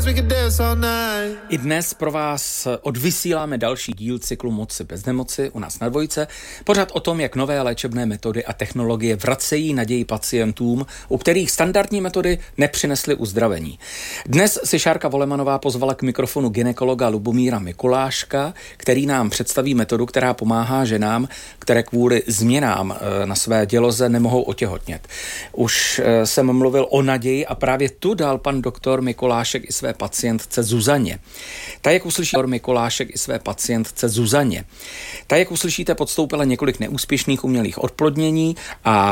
I dnes pro vás odvysíláme další díl cyklu Moci bez nemoci u nás na Dvojce. Pořád o tom, jak nové léčebné metody a technologie vracejí naději pacientům, u kterých standardní metody nepřinesly uzdravení. Dnes si Šárka Volemanová pozvala k mikrofonu gynekologa Lubomíra Mikuláška, který nám představí metodu, která pomáhá ženám, které kvůli změnám na své děloze nemohou otěhotnět. Už jsem mluvil o naději a právě tu dal pan doktor Mikulášek i své pacientce Zuzaně. Ta, jak uslyšíte, podstoupila několik neúspěšných umělých odplodnění a